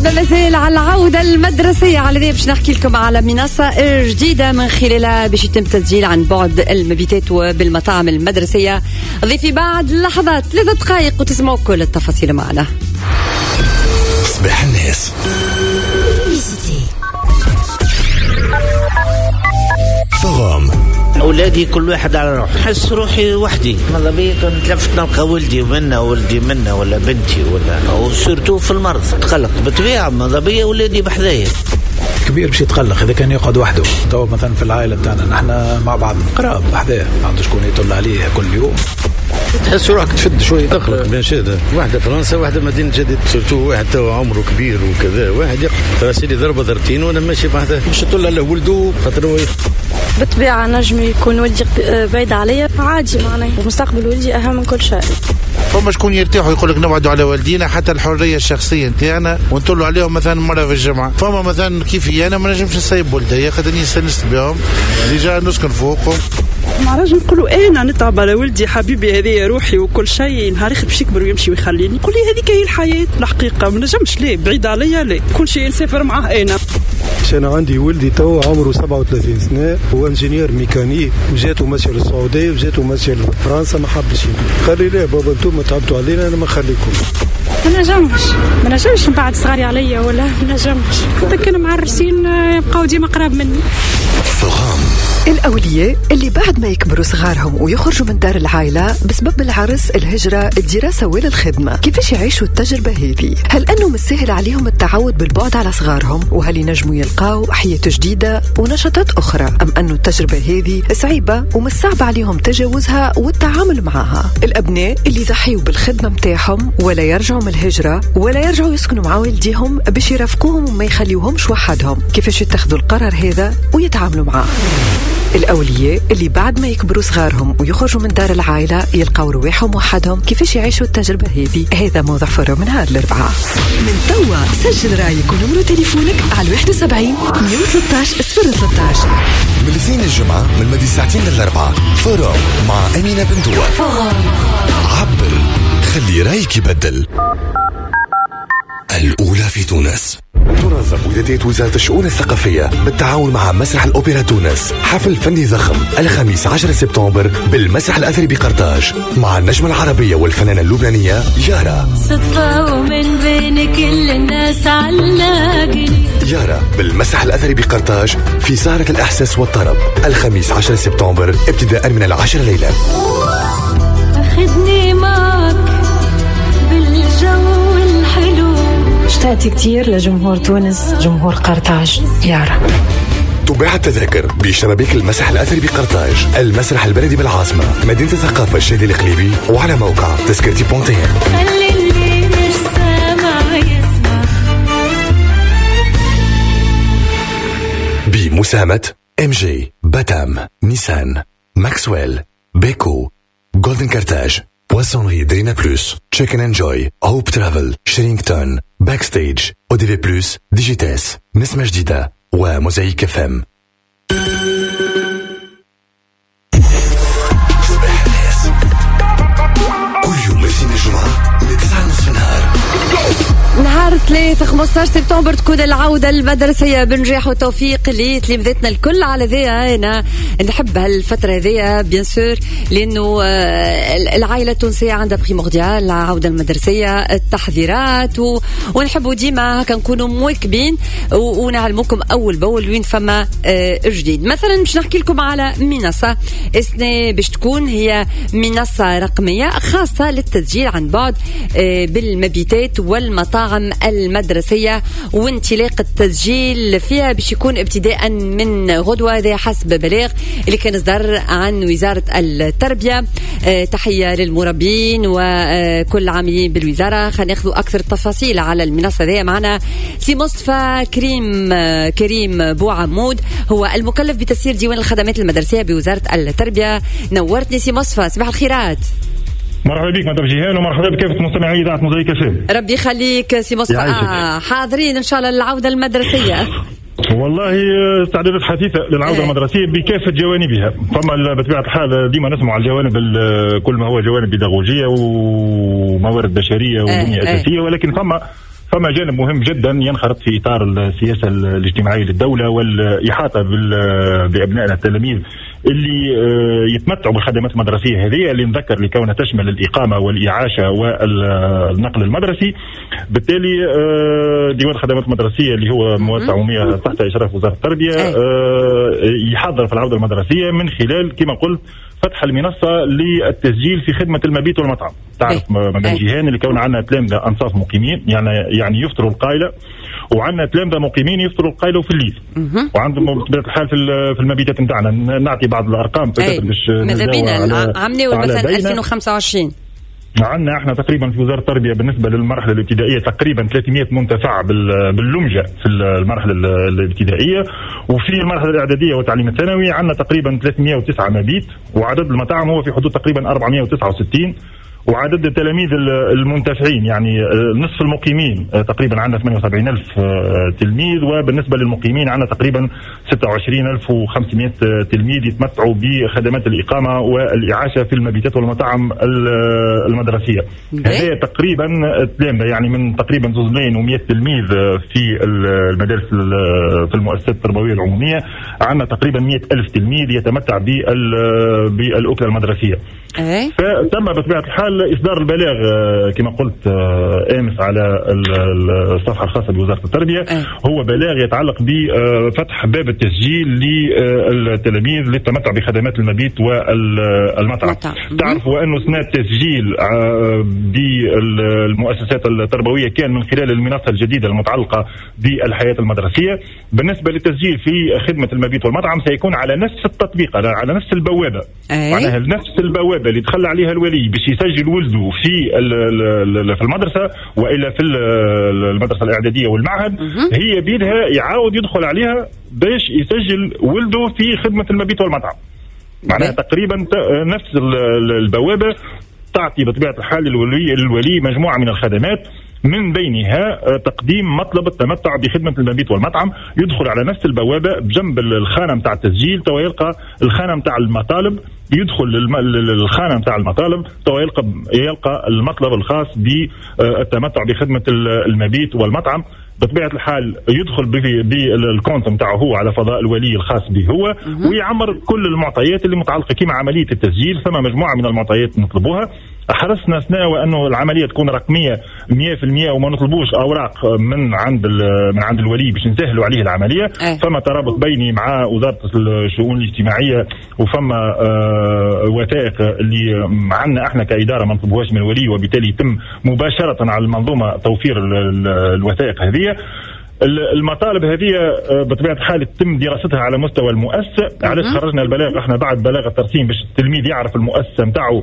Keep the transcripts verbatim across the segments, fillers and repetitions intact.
الحلقة مازال على العودة المدرسية، على ذي باش نحكي لكم على منصة جديدة من خلالها باش يتم تسجيل عن بعد المبيتات وبالمطاعم المدرسية. ضيفي بعد لحظات ثلاثة دقائق وتسمعوا كل التفاصيل معنا. صباح الناس. فغام أولادي كل واحد على روحه، حس روحي وحدي. ماذا بيا نتلفت نلقى ولدي منا ولدي منا ولا بنتي ولا وسورتو في المرض تقلق بطبيعة. ماذا بيا ولادي بحذايا كبير باش يتقلق إذا كان يقعد وحده. تو مثلا في العائلة بتاعنا نحن مع بعض قراب بحذاه، ما عنده شكون يطل عليه كل يوم. تحس روحك تفد شوية تقلق بين شادة. واحدة فرنسا واحدة مدينة جديد، سورتو واحد تو عمره كبير وكذا، واحد يقلق فراسيلي ضربة ضربتين وانا ماشي بعدها مش يطل على ولده خاطر هو بالطبيعة نجم يكون ولدي بعيد عليا عادي معناه، ومستقبل ولدي أهم من كل شيء. فما شكون يرتاحوا يقول لك نبعدوا على والدينا، حتى الحرية الشخصية نتاعنا ونطلوا عليهم مثلا مرة في الجمعة. فما مثلا كيفي أنا ما نجمش نسيب ولدي خاطرني استنست بهم ديجا نسكن فوقهم. ما راجل نقولوا انا نتعب على ولدي حبيبي هذه روحي وكل شيء، نهار يخرب باش يكبر ويمشي ويخليني نقول لي هذيك هي الحياه الحقيقه. ما نجمش ليه بعيد عليا ليه كل شيء نسافر معاه. انا انا عندي ولدي تو عمره سبعة وثلاثين سنه، هو انجينير ميكانيك، وجاته ماشي للسعوديه وجاته ماشي لفرنسا، ما حبش خلي ليه بابا انتم تعبتوا علينا انا ما خليكم. ما نجمش ما نجمش نبعد صغاري عليا ولا ما نجمش، حتى كانوا معرسين يبقاو ديما قراب مني. فغام الأولياء اللي بعد ما يكبروا صغارهم ويخرجوا من دار العائلة بسبب العرس، الهجرة، الدراسة ولا الخدمة، كيفاش يعيشوا التجربة هذه؟ هل أنه مسهل عليهم التعود بالبعد على صغارهم؟ وهل ينجموا يلقاو حياة جديدة ونشاطات أخرى؟ أم أنه التجربة هذه صعيبة ومش صعب عليهم تجاوزها والتعامل معها؟ الأبناء اللي ضحيوا بالخدمة متاعهم ولا يرجعوا من الهجرة ولا يرجعوا يسكنوا مع والديهم باش يرافقوهم وما يخليوهمش وحدهم، كيفاش يتخذوا القرار هذا ويتعاملوا معاه؟ الأولياء اللي بعد ما يكبروا صغارهم ويخرجوا من دار العائلة يلقاو رواحهم وحدهم، كيفاش يعيشوا التجربة هذه؟ هذا موضوع فورو من هذا الأربعاء. من توا سجل رايك ونمرو تليفونك على واحد وسبعين مية وثلاثة عشر صفر ثلاثة عشر. من الاثنين الجمعة من مدي ساعتين للأربعاء فورو مع أمينة بنتوا. عبر خلي رايك يبدل. الأولى في تونس. تنظم ولاية وزارة الشؤون الثقافية بالتعاون مع مسرح الأوبرا تونس حفل فني ضخم الخميس عشرة سبتمبر بالمسرح الأثري بقرطاج مع النجمة العربية والفنانة اللبنانية يارا. صدفة ومن بين كل الناس علاقني. يارا بالمسرح الأثري بقرطاج في سهرة الإحساس والطرب الخميس عشرة سبتمبر ابتداء من العاشرة ليلا. أخذني معك بالجو الحلو. اشتقت كتير لجمهور تونس، جمهور قرطاج. يارا. تباع التذاكر بشبابيك المسرح الأثري بقرطاج، المسرح البلدي بالعاصمة، مدينة الثقافة الشادي الإقليمي، وعلى موقع تذكرتي بونتين. خلي اللي مش سامع يسمع. بمساهمة إم جي، باتام، نيسان، ماكسويل، بيكو، جولدن كارتاج، بواسونري درينا بلوس، تشيكن اند جوي، هوب ترافل، شرينغتون، باكستيج، او دي في بلوس، ديجيتاس، نسمة جديدة وموزايك اف ام. كل يوم الاثنين الجمعة من تسعة ونصف النهار. نهار ثلاثة خمسة عشر سبتمبر تكون العودة المدرسية بنجاح وتوفيق لتلامذتنا الكل. على ذي أنا نحب هالفترة هذيا بيان سور لأنه العائلة التونسية عندها بريمورديال العودة المدرسية، التحذيرات و... ونحبوا ديما هكا نكونوا مواكبين ونعلموكم أول بأول وين فما جديد. مثلا باش نحكي لكم على منصة اسمها باش تكون هي منصة رقمية خاصة للتسجيل عن بعد بالمبيتات والمطاعم المدرسية، وانطلاق التسجيل فيها باش يكون ابتداء من غدوة، هذا حسب بلاغ اللي كان صدر عن وزارة التربية. اه تحية للمربين وكل عاملين بالوزارة. خلينا ناخذوا أكثر التفاصيل على المنصة ذي. معنا سي مصطفى كريم كريم بوعمود، هو المكلف بتسيير ديوان الخدمات المدرسية بوزارة التربية. نورتني سي مصطفى، صباح الخيرات. مرحبا بك مدام جيهان ومرحبا بكافة مستمعي إذاعة موزايك اف ام. ربي يخليك سي مصطفى. آه حاضرين إن شاء الله للعودة المدرسية. والله استعدادات حثيثة للعودة المدرسية بكافة جوانبها. فما بطبيعة الحال ديما نسمع على الجوانب كل ما هو جوانب بيداغوجية وموارد بشرية وبنية أساسية، ولكن فما فما جانب مهم جدا ينخرط في إطار السياسة الاجتماعية للدولة والإحاطة بأبنائنا التلاميذ اللي يتمتعوا بالخدمات المدرسية هذه، اللي نذكر لكونها تشمل الإقامة والإعاشة والنقل المدرسي. بالتالي ديوان الخدمات المدرسية اللي هو مؤسسة عمومية تحت إشراف وزارة التربية يحضر في العودة المدرسية من خلال كما قلت فتح المنصة للتسجيل في خدمة المبيت والمطعم. تعرف مدام جيهان اللي كون عندنا تلامذة أنصاف مقيمين يعني يعني يفطروا القايلة، وعندنا تلامذة مقيمين يفطروا القايلة وفي الليل، وعندهم بطبيعة الحال في المبيتات نتاعنا. نعطي بعض الأرقام باش ماذا بينا عملوا مثلا ألفين وخمسة وعشرين عندنا احنا تقريبا في وزاره التربيه بالنسبه للمرحله الابتدائيه تقريبا ثلاثمائة منتفع باللمجه في المرحله الابتدائيه، وفي المرحله الاعداديه والتعليم الثانوي عندنا تقريبا ثلاثمائة وتسعة مبيت، وعدد المطاعم هو في حدود تقريبا أربعمائة وتسعة وستين، وعدد التلاميذ المنتفعين يعني نصف المقيمين تقريبا عندنا ثمانية وسبعين ألف تلميذ، وبالنسبة للمقيمين عندنا تقريبا ستة وعشرين ألف وخمسمائة تلميذ يتمتعوا بخدمات الإقامة والإعاشة في المبيتات والمطاعم المدرسية. هذا تقريبا تلامذة يعني من تقريبا زوزين ومئة تلميذ في المدارس في المؤسسات التربوية العمومية، عندنا تقريبا مئة ألف تلميذ يتمتع بالأكلة المدرسية. فتم بطبيعة الحال إصدار البلاغ كما قلت أمس على الصفحة الخاصة بوزارة التربية. هو بلاغ يتعلق بفتح باب التسجيل للتلاميذ للتمتع بخدمات المبيت والمطعم. تعرفوا أنه سنة التسجيل بالمؤسسات التربوية كان من خلال المنصة الجديدة المتعلقة بالحياة المدرسية. بالنسبة للتسجيل في خدمة المبيت والمطعم سيكون على نفس التطبيق، على نفس البوابة، معناها نفس البوابة اللي دخل عليها الولي باش يسجل ولده في في المدرسة والا في المدرسة الإعدادية والمعهد، هي بيدها يعاود يدخل عليها باش يسجل ولده في خدمة المبيت والمطعم. معناها تقريبا نفس البوابة تعطي بطبيعة الحال للولي الولي مجموعة من الخدمات، من بينها تقديم مطلب التمتع بخدمة المبيت والمطعم. يدخل على نفس البوابة بجنب الخانة متاع التسجيل تو يلقى الخانة متاع المطالب، يدخل للخانة متاع المطالب تو يلقى يلقى المطلب الخاص بالتمتع بخدمة المبيت والمطعم. بطبيعة الحال يدخل بالكونت متاعه هو على فضاء الولي الخاص به هو، ويعمر كل المعطيات اللي متعلقة كما عملية التسجيل. ثم مجموعة من المعطيات نطلبوها، حرصنا سنة وأنه العملية تكون رقمية مئة في المئة وما نطلبوش أوراق من عند من عند الولي باش نسهلوا عليه العملية. أه. فما ترابط بيني مع وزارة الشؤون الاجتماعية، وفما آه وثائق اللي عندنا احنا كإدارة ما نطلبوهاش من الولي، وبالتالي يتم مباشرة على المنظومة توفير الوثائق هذه. المطالب هذه بطبيعة الحال يتم دراستها على مستوى المؤسسة. علاش خرجنا البلاغ احنا بعد بلاغ الترسيم باش التلميذ يعرف المؤسسة نتاعو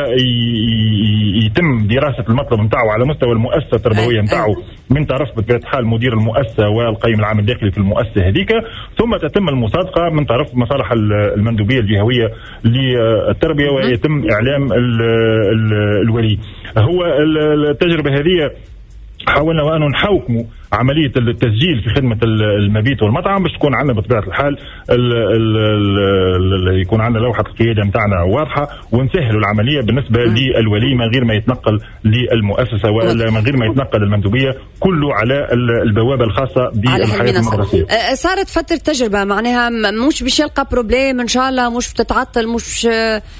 ويتم دراسة المطلب نتاعو على مستوى المؤسسة التربوية نتاعو من طرف بطبيعة الحال مدير المؤسسة والقيم العام الداخلي في المؤسسة هذيك، ثم تتم المصادقة من طرف مصالح المندوبية الجهوية للتربية ويتم إعلام الولي. هو التجربة هذه حاولنا وأنه نحوكموا عملية التسجيل في خدمة المبيت والمطعم باش تكون عندنا بطبيعة الحال ال ال ال يكون عندنا لوحة القيادة متاعنا واضحة، ونسهلوا العملية بالنسبة للولي من غير ما يتنقل للمؤسسة ولا من غير ما يتنقل المندوبية، كله على البوابة الخاصة بالحياة المدرسية. صارت فترة تجربة معناها مش باش يلقى بروبليم إن شاء الله، مش بتتعطل، مش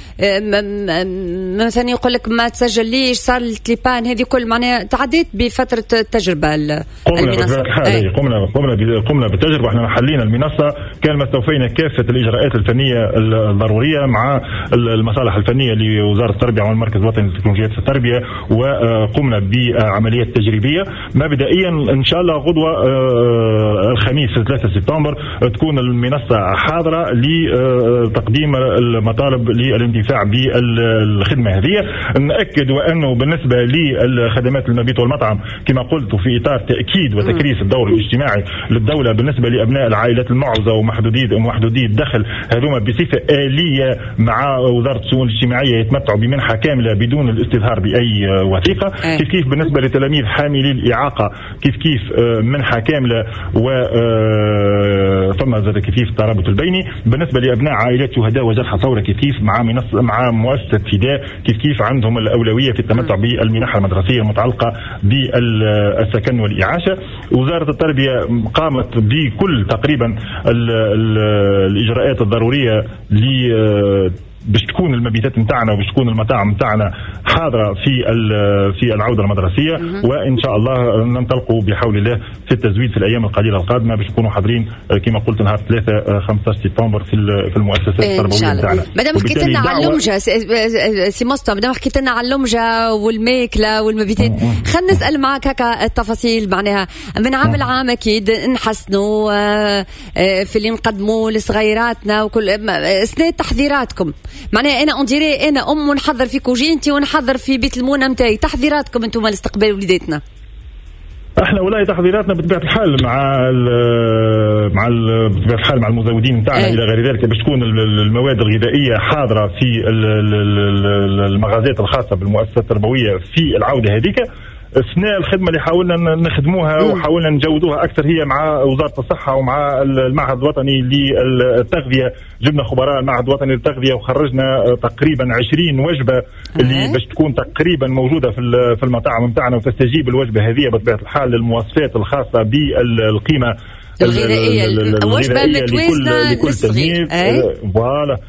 مثلا يقول لك ما تسجل ليش، صار الكليبان هذه كل معناها تعديت بفترة التجربة. قمنا قمنا قمنا قمنا بالتجربه. احنا حلينا المنصه، كان استوفينا كافه الاجراءات الفنيه الضروريه مع المصالح الفنيه لوزاره التربيه والمركز الوطني للتكنولوجيات في التربيه، وقمنا بعمليات تجريبيه. مبدئيا ان شاء الله غدوه الخميس ثلاثة سبتمبر تكون المنصه حاضره لتقديم المطالب للانتفاع بالخدمه هذه. ناكد وانه بالنسبه للخدمات المبيت والمطعم كما قلت في اطار تاكيد تحديد وتكريس الدور الاجتماعي للدولة بالنسبة لأبناء العائلات المعوزة ومحدودي ومحدودي الدخل هذوما بصفة آلية مع وزارة الشؤون الاجتماعية يتمتعوا بمنحة كاملة بدون الاستظهار بأي وثيقة. كيف كيف بالنسبة لتلاميذ حاملي الإعاقة كيف كيف منحة كاملة و ثم زاد كيف كيف الترابط البيني. بالنسبة لأبناء عائلات شهداء وجرحى ثورة كيف كيف مع مع مؤسسة فداء كيف كيف عندهم الأولوية في التمتع بالمنحة المدرسية المتعلقة بالسكن والإعاشة. وزارة التربية قامت بكل تقريبا ال ال الإجراءات الضرورية ل باش تكون المبيتات نتاعنا وباش تكون المطاعم نتاعنا حاضره في في العوده المدرسيه، وان شاء الله ننطلقوا بحول الله في التزويد في الايام القليله القادمه باش نكونوا حاضرين كما قلت نهار ثلاثة خمسة عشر سبتمبر في في المؤسسات التربويه نتاعنا. مادام حكيت لنا على اللمجه سي مصطفى، مادام حكيت لنا على اللمجه والماكله والمبيتات، خلينا نسال معك هكا التفاصيل. معناها من عام لعام اكيد نحسنوا في اللي نقدموا لصغيراتنا وكل اثناء تحذيراتكم. معناها انا انديري انا ام ونحضر في كوجينتي ونحضر في بيت المونه نتاعي، تحضيراتكم انتم لاستقبال وليداتنا؟ احنا ولاية تحضيراتنا بطبيعه الحال مع ال مع ال بطبيعه الحال مع المزودين نتاعنا الى غير ذلك باش تكون المواد الغذائيه حاضره في المغازات الخاصه بالمؤسسات التربويه في العوده هذيك. اثناء الخدمه اللي حاولنا نخدموها وحاولنا نجودوها اكثر هي مع وزاره الصحه ومع المعهد الوطني للتغذيه. جبنا خبراء المعهد الوطني للتغذيه وخرجنا تقريبا عشرين وجبه اللي باش تكون تقريبا موجوده في في المطاعم نتاعنا وتستجيب الوجبه هذه بطبيعه الحال للمواصفات الخاصه بالقيمه الغذائيه، الوجبه متوازنه لكل تلميذ. فوالا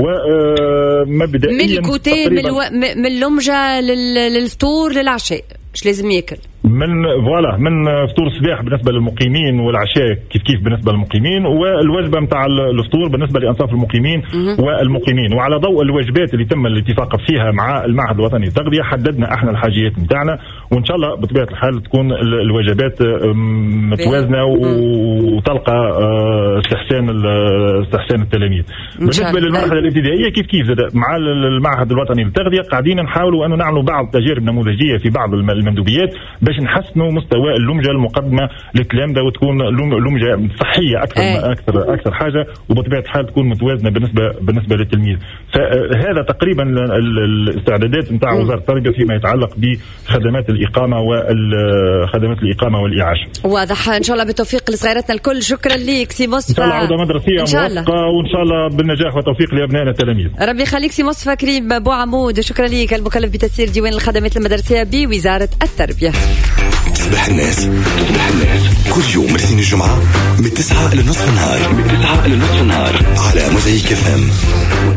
ومبدئيا من الكوتي من اللمجه للفطور للعشاء ايش لازم ياكل؟ من فوالا من فطور الصباح بالنسبه للمقيمين والعشاء كيف كيف بالنسبه للمقيمين، والوجبه نتاع الفطور بالنسبه لانصاف المقيمين والمقيمين. وعلى ضوء الوجبات اللي تم الاتفاق فيها مع المعهد الوطني للتغذيه حددنا احنا الحاجيات نتاعنا، وان شاء الله بطبيعه الحال تكون الوجبات متوازنه وتلقى استحسان استحسان التلاميذ. بالنسبه للمرحله الابتدائيه كيف كيف مع المعهد الوطني للتغذيه قاعدين نحاولوا انه نعملوا بعض التجارب نموذجيه في بعض المندوبيات باش نحسنوا مستوى اللمجه المقدمه للتلامذه وتكون لمجه صحيه اكثر أي. اكثر اكثر حاجه، وبطبيعه الحال تكون متوازنه بالنسبه بالنسبه للتلميذ. فهذا تقريبا الاستعدادات نتاع وزاره التربيه فيما يتعلق بخدمات الاقامه وخدمات الاقامه والاعاشه. واضح. ان شاء الله بالتوفيق لصغيراتنا الكل. شكرا لك سي مصطفى. ان شاء الله عوده مدرسيه موفقه وان شاء الله بالنجاح والتوفيق لابنائنا التلاميذ. ربي يخليك سي مصطفى كريم بو عمود. شكرا لك المكلف بتسيير ديوان الخدمات المدرسيه بوزاره التربيه. تصبح الناس تصبح الناس كل يوم الاثنين الجمعة من تسعة لنصف النهار من تسعة لنصف النهار على موزايك اف ام.